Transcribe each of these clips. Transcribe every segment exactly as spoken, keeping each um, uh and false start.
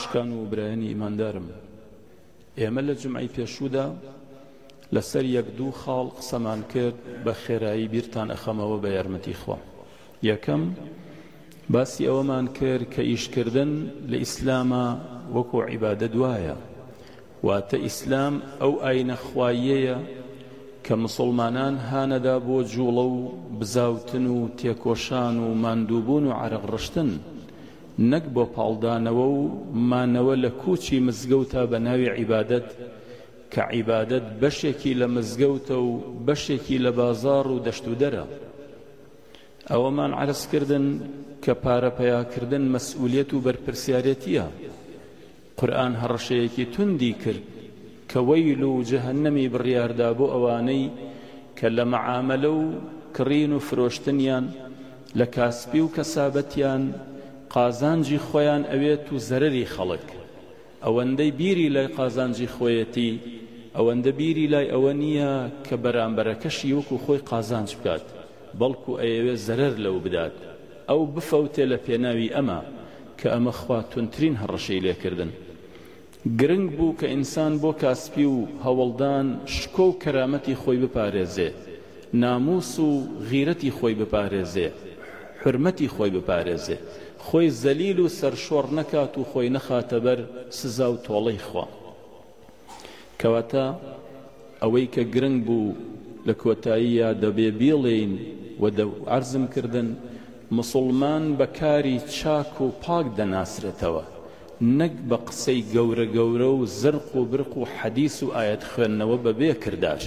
خوشکان و برایانی ئیماندارم، ئێمە لە جمعەی پێشوودا لەسەر یەک دوو خاڵ قسەمان کرد بە خێرایی بیرتان ئەخەمەوە بە یارمەتی خوا. یەکەم باسی ئەوەمان کرد کە ئیشکردن لە ئیسلامە وەکو عیبادەت وایە، واتە ئیسلام ئەو ئاینە خواییەیە کە مسلمانان هانەدا بۆ جوڵە و بزاوتن و تێکۆشان و ماندووبوون و عەرق ڕشتن، نەک بۆ پاڵدانەوە و مانەوە لە کوچی مزگەوتە بە ناوی عیبادەت، کە عیبادەت بەشێکی لە مزگەوتە و بەشێکی لە بازاڕ و دەشت و دەرە. ئەوەمان عەرزکردن کە پارەپەیاکردن مەسئولیەت و بەرپرسیارەتیە. قورئان هەڕەشەیەکی توندی کرد کە وەیل و جەهەنەمی بڕیاردا بۆ ئەوانەی کە لە مەعامەلە و کڕین و فرۆشتنیان، لە کاسبی و کەسابەتیان قازانجی خۆیان ئەوێت و زەرەری خەڵک. ئەوەندەی بیری لای قازانجی خۆیەتی، ئەوەندە بیری لای ئەوە نییە کە بەرامبەرەکەشی وەکو خۆی قازانج بکات، بەڵکو ئەیەوێ زەرەر لەو بدات، ئەو بفەوتێ لە پێناوی ئەمە کە ئەمە خوا تونترین هەڕەشەی لێکردن. گرنگ بوو کە ئینسان بۆ کاسبی و هەوڵدان شکۆ و کەرامەتی خۆی بپارێزێ، ناموس و غیرەتی خۆی بپارێزێ، حرمەتی خۆی بپارێزێ، خۆی زەلیل و سەرشۆڕ نەکات و خۆی نەخاتە بەر سزا و تۆڵەی خوا. کەواتە ئەوەی کە گرنگ بوو لە کۆتاییە دەبێ بیڵێین و عەرزم کردن مسلمان بە کاری چاک و پاک دەناسرێتەوە، نەک بە قسەی گەورە گەورە و زرق و برق و حەدیث و ئاەت خوێندنەوە بەبێ کردار.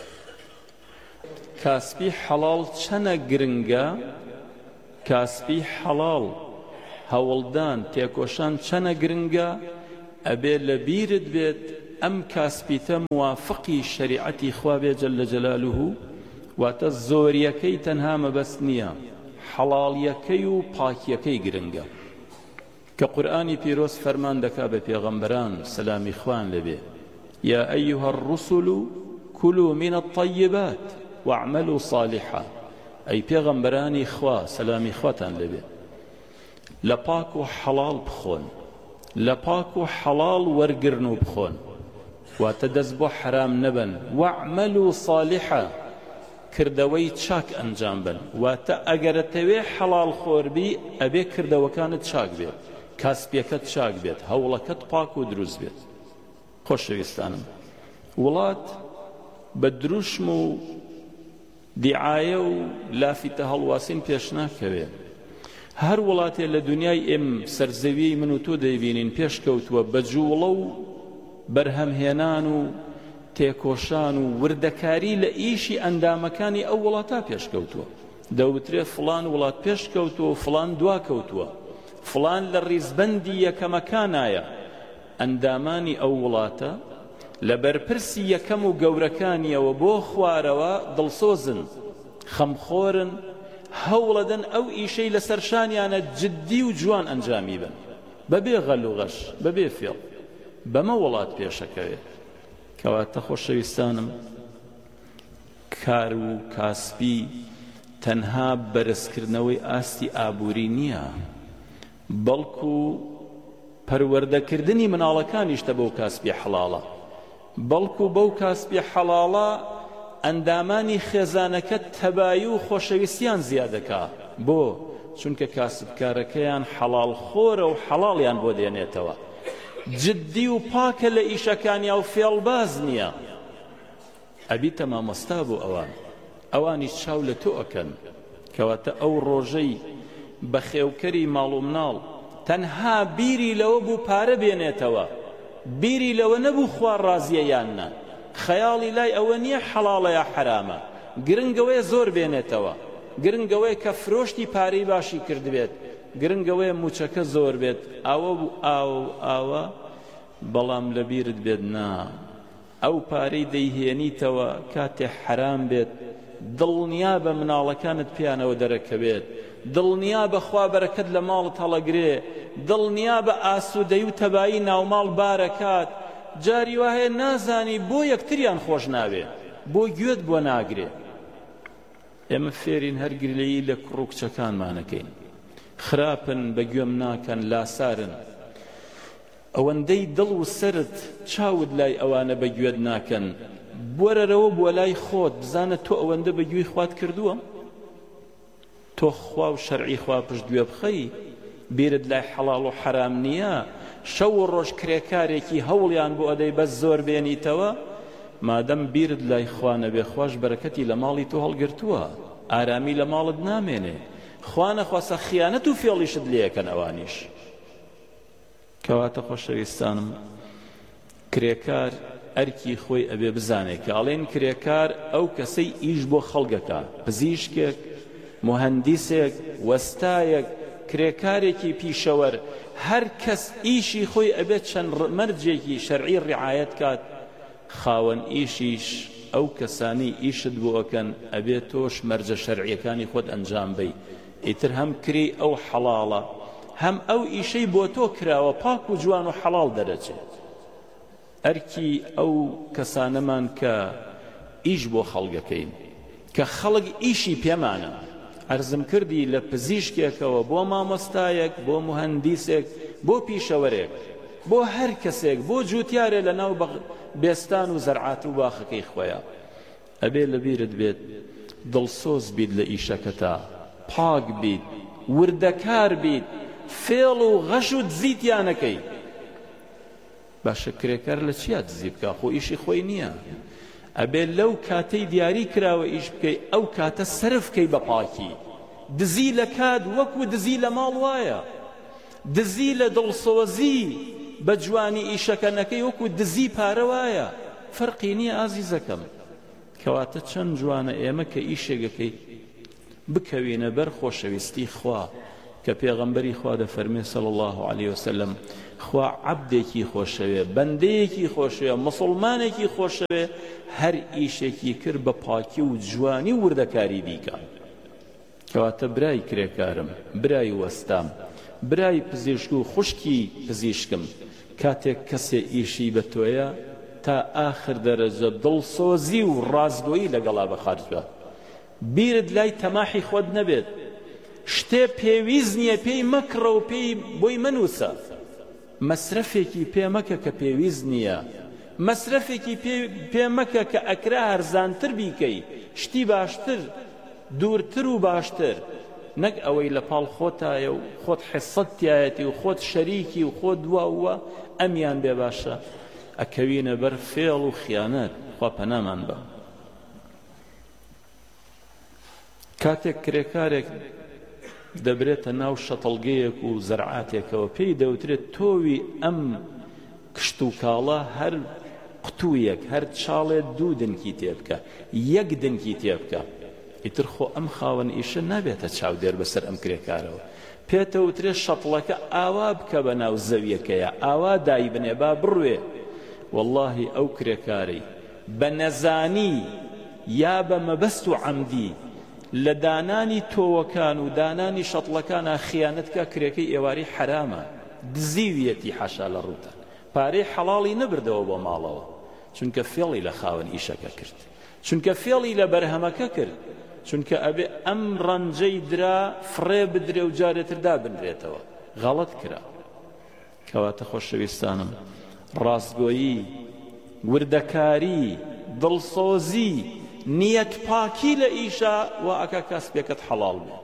کاسبی حەڵاڵ چەنە گرنگە، کاسبی حەڵاڵ هەوڵدان تێکۆشان چەنە گرنگە، ئەبێ لە بیرت بێت ئەم کاسبیتە موافقی شەریعەتی خوا بێ جەلە جەلالوه، واتە زۆریەکەی تەنها مەبەست نییە، حەڵاڵیەکەی و پاکیەکەی گرنگە. کە قورئانی پیرۆز فەرمان دەکا بە پێغەمبەران سەلامی خوان لەبێ: یا ئەیها الرسل کلوا من الطیبات واعملوا صالحا. ئەی پێغەمبەرانی خوا سەلامی خواتان لەبێ، لە پاک و حەڵاڵ بخۆن، لە پاک و حەڵاڵ وەرگرن و بخۆن، واتە دەست بۆ حرام نەبن. واعملوا صالحا، کردەوەی چاک ئەنجام بن، واتە ئەگەرەتەوێ حەڵاڵ خۆربی ئەبێ کردەوەکانت چاک بێت، کاسبیەکەت چاک بێت، هەوڵەکەت پاک و دروست بێت. خۆشەویستانم، وڵات بە دروشم و دیعایە و لافتە هەڵواسین پێش ناکەوێت. هەر وڵاتێ لە دنیای ئێم سەرزەویی من و تۆ دەیبینین پێشکەوتووە بە جوڵە و بەرهەمهێنان و تێکۆشان و وردەکاری لە ئیشی ئەندامەکانی ئەو وڵاتە پێشکەوتووە. دەوترێ فڵان وڵات پێشکەوتووە و فڵان دواکەوتووە، فڵان لە ڕیزبەندی یەکەمەکانایە. ئەندامانی ئەو وڵاتە لە بەرپرسی یەکەم و گەورەکانیەوە بۆ خوارەوە دڵسۆزن، خەمخۆرن، هەوڵەدەن ئەو ئیشەی لەسەر شانیانە جددی و جوان ئەنجامی بن، بەبێ غەل و غەش، بەبێ فێڵ. بەمە وڵات پێشەکەوێت. کەواتە خۆشەویستانم، کار و کاسبی تەنها بەرزکردنەوەی ئاستی ئابووری نییە، بەڵکو پەروەردەکردنی مناڵەکانیشتە بەو کاسبی حەڵاڵە، بەڵکو بەو کاسبی حەڵاڵە ئەندامانی خێزانەکە تەبایی و خۆشەویستیان زیادەکا. بۆ؟ چونکە کاسبکارەکەیان حەڵاڵ خۆرە و حەڵاڵیان بۆ دێنێتەوە، جددی و پاکە لە ئیشەکانیا و فێڵباز نییە. ئەبیتە مامۆستا بۆ ئەوان، ئەوانی چاو لە تۆ ئەکەن. کەواتە ئەو ڕۆژەی بە خێوکەری ماڵ و مناڵ تەنها بیری لەوە بوو پارە بێنێتەوە، بیری لەوە نەبوو خوا ڕازیە یان نە، خەیاڵی لای ئەوە نییە حەڵاڵە یا حرامە، گرنگەوەی زۆر بێنێتەوە، گرنگەوەی کە فرۆشتی پارەی باشی کردبێت، گرنگەوەی موچەکە زۆر بێت، ئاوە بوو ئاوە و ئاوە. بەڵام لە بیرت بێت نا، ئەو پارەی دەیهێنیتەوە کاتێ حرام بێت، دڵنیا بە مناڵەکانت پیانەوە دەرەکەوێت، دڵنیا بە خوا بەرەکەت لە ماڵت هەڵەگرێ، دڵنیا بە ئاسوودەی و تەبایی ناوماڵ بارەکات. جاری وایە نازانی بۆ یەکتریان خۆش ناوێ، بۆ گوێت بۆ ناگرێ. ئێمە فێرین هەر گرلەیی لە کوڕ و کچەکانمانەکەین، خراپن، بە گوێم ناکەن، لاسارن. ئەوەندەی دڵ و سرت چاود لای ئەوانە بەگوێت ناکەن بوەرەرەوە بووە لای خۆت بزانە تۆ ئەوەندە بەگوێی خوات کردووە تۆ خوا و شەرعی خوا پشت گوێ بخەی بیرت لای حەڵاڵ و حەرام نییە شەو و ڕۆژ کرێکارێکی هەوڵیان بۆ ئەدەی بەس زۆر بێنیتەوە مادەم بیرت لای خوا نەبێ خوش بەرەکەتی لە ماڵی تۆ هەڵگرتووە ئارامی لە ماڵت نامێنێ خوا نەخواسە خیانەت و فێڵیشت لێەکەن ئەوانیش کەواتە خۆشەویستانم کرێکار ئەرکی خۆی ئەبێ بزانێت کە ئەڵێن کرێکار ئەو کەسەی ئیش بۆ خەڵگەکە پزیشکێک مهندیسێک وەستایەک کرێکارێکی پیشەوەر هەر کەس ئیشی خۆی ئەبێت چەند مەرجێکی شەرعی ڕعایەت کات خاوەن ئیشیش ئەو کەسانی ئیشت بۆ ئەکەن ئەبێت تۆش مەرجە شەرعیەکانی خۆت ئەنجام بی ئیتر هەم کری ئەو حەڵاڵە هەم ئەو ئیشەی بۆ تۆ کراوە پاک و جوان و حەڵاڵ دەرەچێت ئەرکی ئەو کەسانەمان کە ئیش بۆ خەڵگەکەین کە خەڵک ئیشی پێمانە عەرزم کردی لە پزیشکێکەوە بۆ مامۆستایەک بۆ مهندیسێک بۆ پیشەوەرێک بۆ هەر کەسێک بۆ جوتیارێ لە ناو بێستان و زەرعات و باخەکەی خۆیە ئەبێ لەبیرت بێت دڵسۆز بیت لە ئیشەکەتا پاک بیت وردەکار بیت فێڵ و غەش و دزیتیانەکەی باشە کرێکار لە چیا دزی بکە خۆ ئیشی خۆی نییە ئەبێ لەو کاتەی دیاری کراوە ئیش بکەی ئەو کاتە سرف بکەی بە پاکی دزی لە کات وەکو دزی لە ماڵ وایە دزی لە دڵسۆزی بە جوانی ئیشەکەنەکەی وەکو دزی پارە وایە فەرقی نییە ئازیزەکەم کەواتە چەند جوانە ئێمە کە ئیشێگەکەی بکەوێنە بەر خۆشەویستی خوا کە پێغەمبەری خوا دەفەرمێ صلی الله علیه وسلم خوا عەبدێکی خۆشەوێ بەندەیەکی خۆشەوێ مسڵمانێکی خۆشەوێ هەر ئیشێکی کرد بە پاکی و جوانی و وردەکاری بیکە کەواتە برای کرێکارم برای وەستام برای پزیشک و خوشکی پزیشکم کاتێک کەسێ ئیشی بە تۆیە تا ئاخر دەرەجە دڵسۆزی و ڕازگۆیی لەگەڵا بەخارجبە بیرت لای تەماحی خۆت نەبێت شتێ پێویست نییە پێی مەکڕە و پێی بۆی منووسە مەسرەفێکی پێ مەکە کە پێویست نییە مەسرەفێکی پێ مەکە کە ئەکرا هەرزانتر بیکەی شتی باشتر دوورتر و باشتر نەک ئەوەی لە پاڵ خۆتایە و خۆت حسەت تایەتی و خۆت شەریکی و خۆت دواوە ئەمیان بێ باشە ئەکەوینە بەر فێڵ و خیانەت خوا پەنامان بە کاتێک کرێکارێک دەبرێتە ناو شەتەڵگەیەک و زەرعاتێکەوە پێی دەوترێت تۆوی ئەم کشت و کاڵە هەر قوتوویەک هەر چاڵێت دوو دنکی تێ بکە یەک دنکی تێ بکە ئیتر خۆ ئەم خاوەن ئیشە نابێتە چاودێر بەسەر ئەم کرێکارەوە پێتەوترێت شەتڵەکە ئاوا بکە بە ناو زەویەکەیە ئاوا دای بنێ با بڕوێ واللهی ئەو کرێکارەی بە نەزانی یا بە مەبەست و عەمدی لە دانانی تۆوەکان و دانانی شەتڵەکانە خیانەتکە کرێکەی ئێواری حرامە دزیویەتی حەشا لە ڕووتان پارەی حەڵاڵی نەبردەوە بۆ ماڵەوە چونکە فێڵی لە خاوەن ئیشەکە کرد چونکە فێڵی لە بەرهەمەکە کرد چونکە ئەبێ ئەم ڕەنجەی درا فڕێ بدرێ و جارێتر دابنرێتەوە غەڵەت کرا کەواتە خۆشەویستانم ڕاستگۆیی وردەکاری دڵسۆزی نیەت پاکی لە ئیشە و ئەکا کەسبێکت حەڵاڵ بێ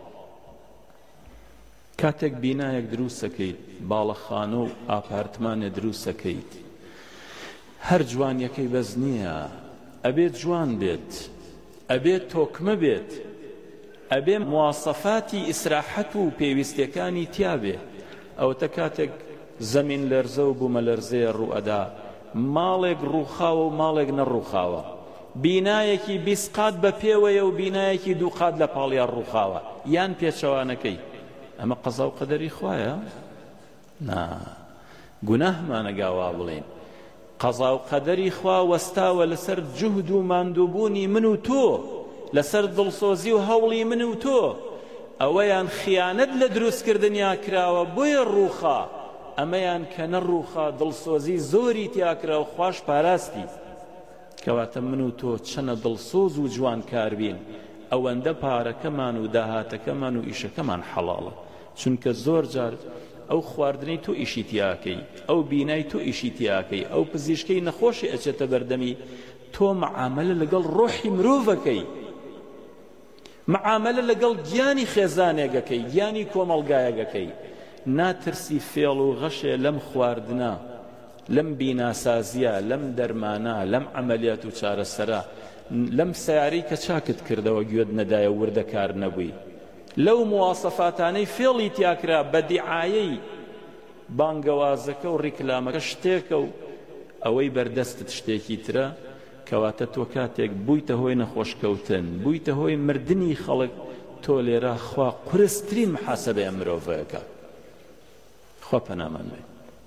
کاتێک بینایەک دروستەکەیت باڵەخانە و ئاپارتمانێ دروستەکەیت هەر جوانیەکەی بەس نییە ئەبێت جوان بێت ئەبێت تۆکمە بێت ئەبێ مواسەفاتی ئیسراحەت و پێویستیەکانی تیا بێ ئەوەتە کاتێک زەمین لەرزە و بوومە لەرزەیە ڕوئەدا ماڵێک ڕووخاوە و ماڵێک نەڕووخاوە بینایەکی بیست قات بە پێوەیە و بینایەکی دوو قات لە پاڵیان ڕووخاوە یان پێچەوانەکەی ئەمە قەزا و قەدەری خوایە نا گوناهمانە گاوا بڵێن قەزا و قەدەری خوا وەستاوە لەسەر جوهد و ماندووبوونی من و تۆ لەسەر دڵسۆزی و هەوڵی من و تۆ ئەوەیان خیانەت لە دروستکردنیا کراوە بۆیە ڕووخا ئەمەیان کە نەڕووخا دڵسۆزی زۆری تیاکرا و خوش پاراستی کەواتە من و تۆ چەنە دڵسۆز و جوان کاربین ئەوەندە پارەکەمان و داهاتەکەمان و ئیشەکەمان حەڵاڵە چونکە زۆر جار ئەو خواردنەی تۆ ئیشی تیاکەی ئەو بینای تۆ ئیشی تیاکەی ئەو پزیشکەی نەخۆشی ئەچێتە بەردەمی تۆ مەعاملە لەگەڵ ڕۆحی مرۆڤەکەی مەعاملە لەگەڵ گیانی خێزانێگەکەی گیانی کۆمەڵگایەگەکەی ناترسی فێڵ و غەشێ لەم خواردنە لەم بیناسازیە لەم دەرمانە لەم عەمەلیات و چارەسەرە لەم سیارەی کە چاکت کردەوە گوێت نەدایە وردەکار نەبووی لەو مواسەفاتانەی فێڵی تیاکرا بە دیعایەی بانگەوازەکە و ڕیکلامەکە شتێکە و ئەوەی بەردەستت شتێکی ترە کەواتە تۆ کاتێک بوویتە هۆی نەخۆشکەوتن بوویتە هۆی مردنی خەڵک تۆ لێرە خوا قورسترین محاسەبەیە مرۆڤەکە خوا پەنامان بێ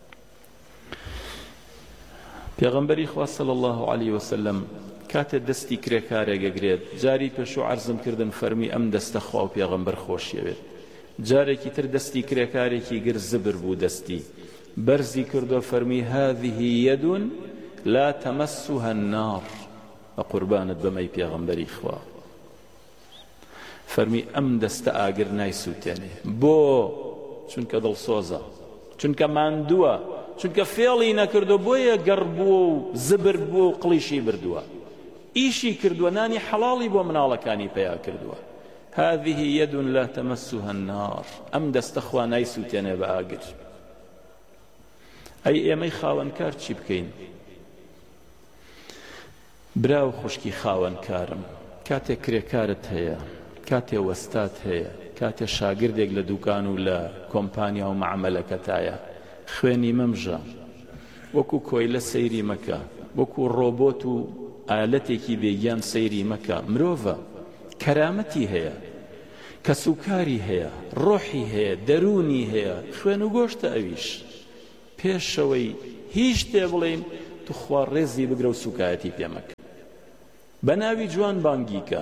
پێغەمبەری خوا صلی الله علیه وسلم کاتێ دەستی کرێکارێگەگرێت جاری پێشوو عەرزم کردن فەرمی ئەم دەستە خوا و پێغەمبەر خۆشیەوێت جارێکی تر دەستی کرێکارێکی گر زبر بوو دەستی بەرزی کردو فەرمی هذه يد لا تمسها النار وقربانت بەمەی پێغەمبەری خوا فەرمی ئەم دەستە ئاگر نایسووتێنێ بۆ چونکە دڵسۆزە چونکە ماندووە چونکە فێڵی نەکردو بۆیە گەڕ بووە و زبر بووە و قڵیشی بردووە ئیشی کردووە نانی حەڵاڵی بۆ مناڵەکانی پەیا کردووە هذه يد لا تمسها النار ئەم دەستە خوا نایسووتێنێ بە ئاگر ئەی ئێمەی خاوەنکار چی بکەین براو خوشکی خاوەنکارم کاتێک کرێکارت هەیە کاتێ وەستات هەیە کاتێ شاگردێک لە دوکان و لە کۆمپانیا و معاملەکەتایە خوێنی مەمژە وەکو کۆیلە سەیری مەکە وەکو ڕۆبۆت و ئالەتێکی بێگیان سەیری مەکە مرۆڤە کەرامەتی هەیە کەسوکاری هەیە ڕۆحی هەیە دەرونی هەیە خوێن و گۆشتە ئەویش پێشەوەی هیچ شتێ بڵێین تو خوا ڕێزی بگرە و سوکایەتی پێمەکە بە ناوی جوان بانگیکە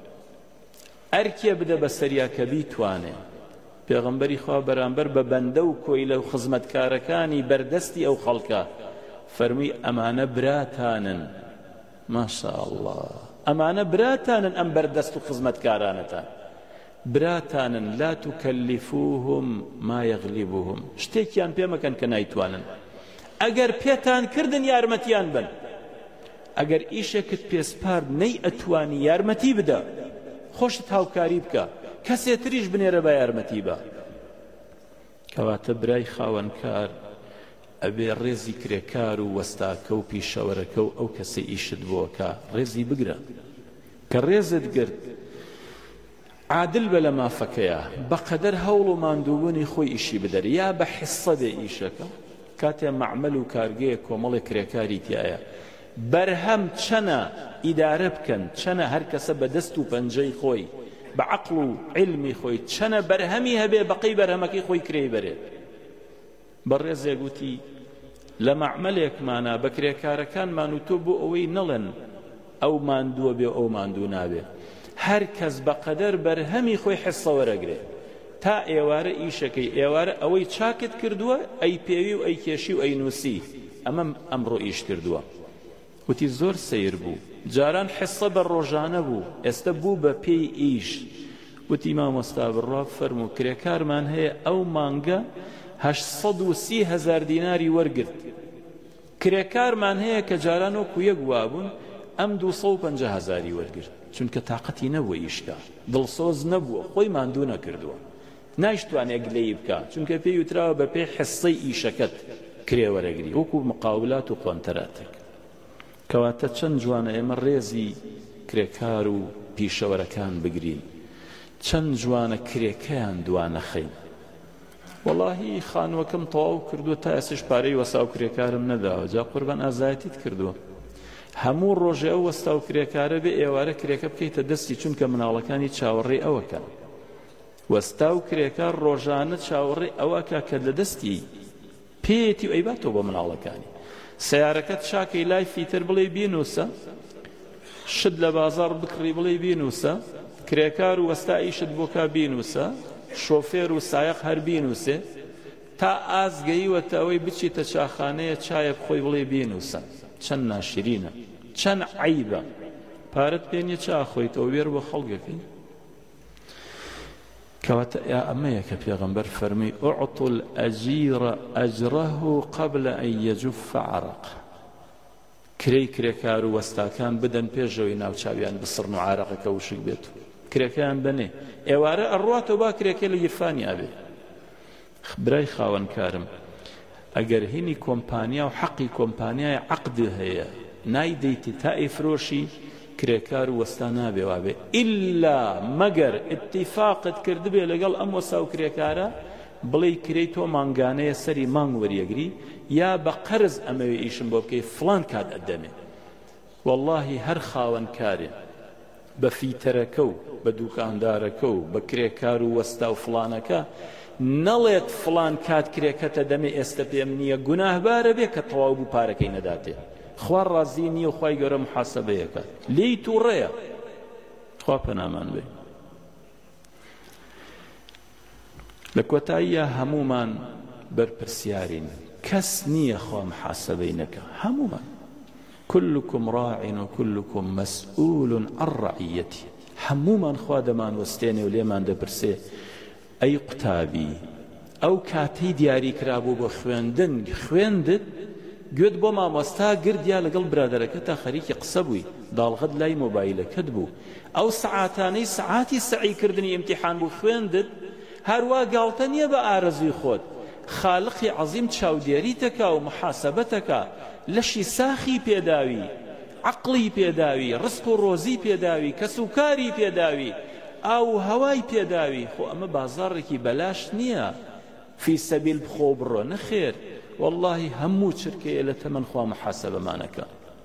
ئەرکێ بدە بە سەریا کە بیتوانێ پێغەمبەری خوا بەرامبەر بە بەندە و کۆیلە و خزمەتکارەکانی بەردەستی ئەو خەڵکە فەرمی ئەمانە براتانن ماشاء الله ئەمانە براتانن ئەم بەردەست و خزمەتکارانەتان براتانن لا تکەلیفوهم ما یغلیبوهم شتێکیان پێ مەکەن کە نایتوانن ئەگەر پێتان کردن یارمەتیان بن ئەگەر ئیشێکت پێسپارد نەی ئەتوانی یارمەتی بدە خۆشت هاوکاری بکە کەسێ تریش بنێرە بە یارمەتی بە کەواتە برای خاوەنکار ئەبێ ڕێزی کرێکار و وەستاکە و پیشەوەرەکە و ئەو کەسەی ئیشت بۆکە ڕێزی بگرە کە ڕێزت گرت عادل بە لە مافەکەیە بەقەدەر هەوڵ و ماندووبوونی خۆی ئیشی بدەر یا بە حیسە بێ ئیشەکە کاتێ مەعمەل و کارگەیە کۆمەڵی کرێکاری تایە بەرهەم چەنە ئیدارە بکەن چەنە هەر کەسە بە دەست و پەنجەی خۆی بە عەقڵ و عیلمی خۆی چەنە بەرهەمی هەبێ بەقەی بەرهەمەکەی خۆی کرێی بەرێت بەڕێزێک گوتی لە مەعمەلێکمانە بە کرێکارەکانمان و تۆ بۆ ئەوەی نەڵێن ئەو ماندووە بێ ئەو ماندوو نابێ هەر کەس بەقەدەر بەرهەمی خۆی حیسە وەرەگرێ تا ئێوارە ئیشەکەی ئێوارە ئەوەی چاکت کردووە ئەی پێوی و ئەی کێشی و ئەی نووسی ئەمەم ئەمڕۆ ئیش کردووە وتی زۆر سیر بوو جاران حیسە بە ڕۆژانە بوو ئێستا بوو بە پێی ئیش وتی مامۆستا بڕوا فەرموو کرێکارمان هەیە ئەو مانگە هەشت سەد و سی هەزار دیناری وەرگرت کرێکارمان هەیە کە جاران وەکو یەک وابوون ئەم دوو سەد و پەنجا هەزاری وەرگرت چونکە تاقەتی نەبووە ئیشکە دڵسۆز نەبووە خۆی ماندوو نەکردووە نایشتوانێ گلەیی بکە چونکە پێی وتراوە بە پێی حیسەی ئیشەکەت کرێ وەرەگری وەکو مقاولات و کۆنتراتێک کەواتە چەند جوانە ئێمە ڕێزی کرێکار و پیشەوەرەکان بگرین چەند جوانە کرێکەیان دوانەخەین وەڵاهی خانووەکەم تەواو کردووە تا ئێسش پارەی وەسا و کرێکارم نەداوە جا قوربان ئازایەتیت کردووە هەموو ڕۆژێ ئەو وەستا و کرێکارە بێ ئێوارە کرێکە بکەیتە دەستی چونکە مناڵەکانی چاوەڕێی ئەوەکەن وەستا و کرێکار ڕۆژانە چاوەڕێی ئەوەکە کە لە دەستی پێیەتی و ئەیباتەوە بە مناڵەکانی سیارەکەت چاکەی لای فیتر بڵێ بینوسە شت لە بازاڕ بکڕی بڵێ بینوسە کرێکار و وەستا ئیشت بۆکا بینوسە شۆفێر و سایق هەر بینوسێ تا ئازگەیوەتە ئەوەی بچیتە چاخانەیە چایە بخۆی بڵێ بینوسە چەند ناشرینە چەند عەیبە پارەت پێ نییە چا خۆیتەوە وێر بۆ خەڵکەکەی کەواتە ئەمەیە کە پێغەمبەر فەرمی ئوعطوا الأجير أجره قبل أن يجف عرق کرێی کرێکار و وەستاکان بدەن پێشەوەی ناوچاویان بسڕن و عارەقەکە وشک بێت کرێکەیان بنێ ئێوارە ئەڕواتەوە با کرێکە لە گیرفانی ئابێ برای خاوەنکارم ئەگەر هینی کۆمپانیا و حەقی کۆمپانیای عەقد هەیە نایدەیتی تا ئەیفرۆشی کرێکار و وەستا نابێ وابێ ئیلا مەگەر ئیتیفاقت کردبێ لەگەڵ ئەم وەستا و کرێکارە بڵێ کرێی تۆ مانگانەیە سەری مانگ وەریەگری یا بە قەرز ئەمەوێ ئیشم بۆ بکەی فڵان کات ئەدەمێ واللهی هەر خاوەنکارێ بە فیتەرەکە و بە دوکاندارەکە و بە کرێکار و وەستا و فڵانەکە نەڵێت فڵان کات کرێکەتە دەمێ ئێستا پێم نییە گوناهبارە بێ کە تەواو بوو پارەکەی نەداتێ خوا ڕازی نییە و خوای گەورە محاسەبەیەکە لێی تووڕێیە خوا پەنامان بێ لە کۆتاییە هەمومان بەرپرسیارین کەس نییە خوا محاسەبەی نەکە هەمومان كلكم راع وكلكم مسؤول عن رعيته هەمومان خوا دەمان وەستێنێ و لێمان دەپرسێ ئەی قوتابی ئەو کاتەی دیاری کرابوو بۆ خوێندن خوێندت گوێت بۆ مامۆستا گردیا لەگەڵ برادەرەکە تا خەریکی قسە بووی داڵغت لای مۆبایلەکەت بوو ئەو سەعاتانەی سەعاتی سەعیکردنی ئیمتیحان بوو خوێندت هەروە گاڵتە نییە بە ئارەزوی خۆت خالقی عەزیم چاودێریتەکە و محاسەبەتەکە لەشی ساخی پێداوی عەقڵی پێداوی ڕزق و ڕۆزی پێداوی کەسوکاری پێداوی ئاو هەوای پێداوی خۆ ئەمە بازاڕێکی بەلاش نییە فی سەبیل بخۆ بڕۆ نەخێر واللهی هەموو چرکەیە لە تەمەن خوا محاسەبەمانەکە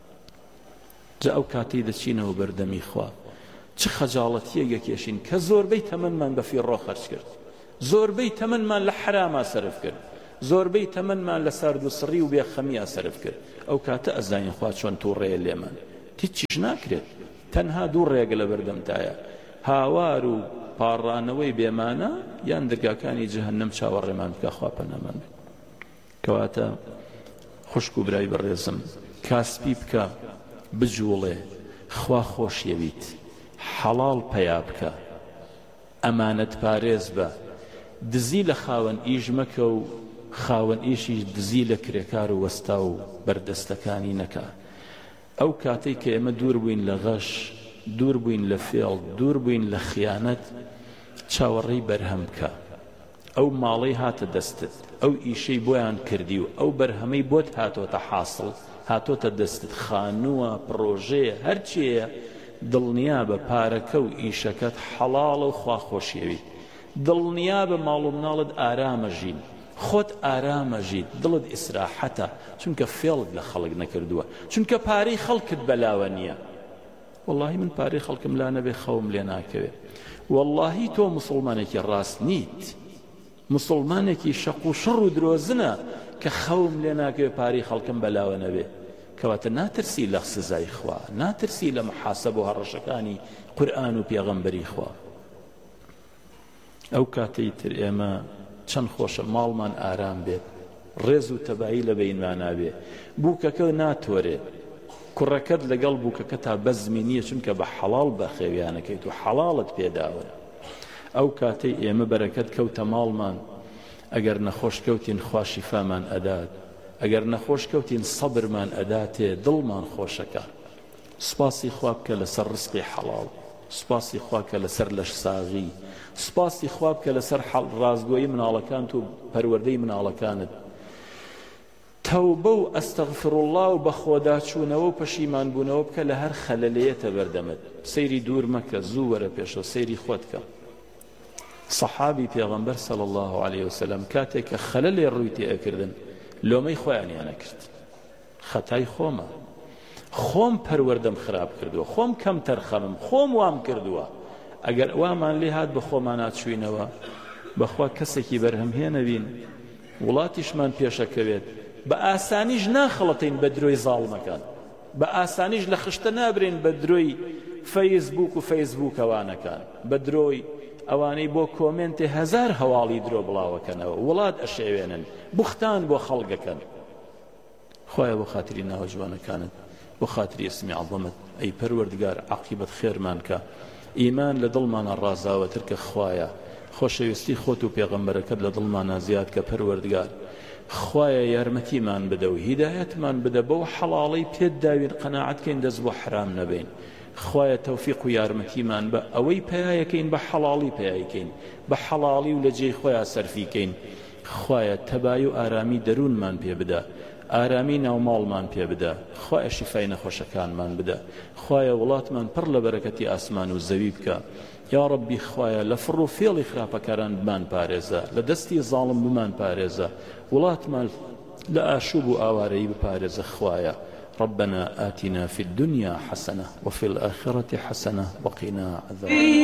جا ئەو کاتەی دەچینەوە بەردەمی خوا چ خەجاڵەتیەکە کێشین کە زۆربەی تەمەنمان بە فیڕۆ خەرج کرد زۆربەی تەمەنمان لە حراما سەرف کرد زۆربەی تەمەنمان لە سارد و سڕی و بێخەمیا سەرف کرد ئەو کاتە ئەزانین خوا چۆن تووڕێیە لێمان هیچیش ناکرێت تەنها دوو ڕێگە لە بەردەمتایە هاوار و پاڕانەوەی بێمانە یان دەرگاکانی جەهەنەم چاوەڕێمان بکە خوا پەنامان بێت کەواتە خوشک و برای بەڕێزم کاسبی بکە بجوڵێ خوا خۆشیەویت حەڵاڵ پەیا بکە ئەمانەت پارێز بە دزی لە خاوەن ئیش مەکە و خاوەن ئیشیش دزی لە کرێکار و وەستا و بەردەستەکانی نەکە ئەو کاتەی کە ئێمە دوور بووین لە غەش دوور بووین لە فێڵ دوور بووین لە خیانەت چاوەڕێی بەرهەم بکە ئەو ماڵەی هاتە دەستت ئەو ئیشەی بۆیان کردی و ئەو بەرهەمەی بۆت هاتۆتە حاصڵ هاتۆتە دەستت خانووە پرۆژەیە هەرچیەیە دڵنیا بە پارەکە و ئیشەکەت حەڵاڵە و خواخۆشیەوی دڵنیا بە ماڵ و مناڵت ئارامەژین خۆت ئارامەژیت دڵت ئیسراحەتە چونکە فێڵت لە خەڵک نەکردووە چونکە پارەی خەڵکت بەلاوە نییە واللهی من پارەی خەڵکم لا نەبێ خەوم لێ ناکەوێ واللهی تۆ موسڵمانێکی ڕاست نیت موسڵمانێکی شەق و شڕ و درۆزنە کە خەوم لێ ناکەوێ پارەی خەڵکم بەلاوە نەبێ کەواتە ناترسی لە سزای خوا ناترسی لە محاسەب و هەڕەشەکانی قورئان و پێغەمبەری خوا ئەو کاتەی تر ئێمە چەند خۆشە ماڵمان ئارام بێت ڕێز و تەبایی لە بەینمان نابێ بووکەکە ناتۆرێ کوڕەکەت لەگەڵ بووکەکە تا بەزمی نییە چونکە بە حەڵاڵ بە خێویانەکەیت و حەڵاڵت پێداوە ئەو کاتەی ئێمە بەرەکەت کەوتە ماڵمان ئەگەر نەخۆش کەوتین خوا شیفامان ئەدات ئەگەر نەخۆش کەوتین سەبرمان ئەداتێ دڵمان خۆشەکە سوپاسی خوا بکە لەسەر ڕزقی حەڵاڵ سوپاسی خوا بکە لەسەر لەش ساغی سوپاسی خوا بکە لەسەر ڕازگۆیی مناڵەکانت و پەروەردەی مناڵەکانت تەوبە و ئەستەغفر الله و بە خۆداچوونەوە و پەشیمان بوونەوە بکە لە هەر خەلەلەیەتە بەردەمت سەیری دوور مەکە زوو وەرە پێشەوە سەیری خۆت کە سەحابی پێغەمبەر صلی الله عليه وسلم کاتێک کە خەلەلێ ڕووی تێئەکردن لۆمەی خۆیانیانە کرد خەتای خۆمە خۆم پەروەردەم خراپ کردووە خۆم کەم تەرخەمم خۆم وام کردووە ئەگەر ئەوامان لێ هات بە خۆمان ناچووینەوە بەخوا کەسێکی بەرهەمهێنەبین وڵاتیشمان پێشەکەوێت بە ئاسانیش ناخەڵەتین بە درۆی زاڵمەکان بە ئاسانیش لە خشتە نابرین بە درۆی فەیسبوک و فەیسبوکەوانەکان بە درۆی ئەوانەی بۆ کۆمنتێ هەزار هەواڵی درۆ بڵاوەکەنەوە وڵات ئەشێوێنن بوختان بۆ خەڵگەکەن خۆیە بۆ خاتری ناوە جوانەکانت بۆ خاتری ئسمی عەظەمت ئەی پەروەردگار عاقیبەت خێرمان کە ئیمان لە دڵمانە ڕازاوەتر کە خوایە خۆشەویستی خۆت و پێغەمبەرەکەت لە دڵمانە زیاد کە پەروەردگار خوایە یارمەتیمان بدە و هیدایەتمان بدە بەو حەڵاڵەی پێت داوین قەناعەتکەین دەست بۆ حرام نەبین خوایە تەوفیق و یارمەتیمان بە ئەوەی پەیایەکەین بە حەڵاڵی پەیایکەین بە حەڵاڵی و لە جێی خۆیان سەرفیکەین خوایە تەبای و ئارامی دەروونمان پێ بدە ئارامی ناوماڵمان پێ بدە خوایە شیفای نەخۆشەکانمان بدە خوایە وڵاتمان پڕ لە بەرەکەتی ئاسمان و زەوی بکە یا ربی خوایە لە فڕ و فێڵی خراپەکاران بمان پارێزە لە دەستی زاڵم بمان پارێزە وڵاتمان لە ئاشوب و ئاوارەیی بپارێزە خوایە ربنا آتنا في الدنيا حسنة وفي الآخرة حسنة وقنا عذاب